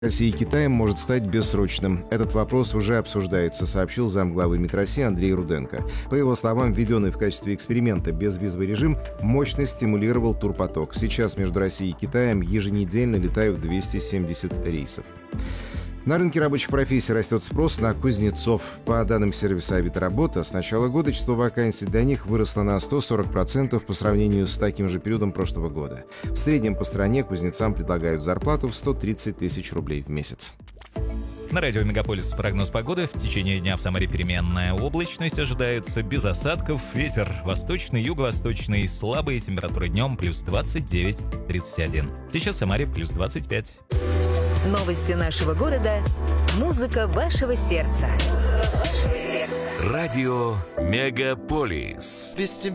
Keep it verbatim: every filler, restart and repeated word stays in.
России и Китаем может стать бессрочным. Этот вопрос уже обсуждается, сообщил замглавы МИД России Андрей Руденко. По его словам, введенный в качестве эксперимента безвизовый режим мощно стимулировал турпоток. Сейчас между Россией и Китаем еженедельно летают двести семьдесят рейсов. На рынке рабочих профессий растет спрос на кузнецов. По данным сервиса «Авито-работа», с начала года число вакансий для них выросло на сто сорок процентов по сравнению с таким же периодом прошлого года. В среднем по стране кузнецам предлагают зарплату в сто тридцать тысяч рублей в месяц. На радио «Мегаполис» прогноз погоды. В течение дня в Самаре переменная облачность ожидается, без осадков. Ветер восточный, юго-восточный, слабые температуры днем плюс двадцать девять - тридцать один. Сейчас в Самаре плюс двадцать пять. Новости нашего города. Музыка вашего сердца. Радио «Мегаполис».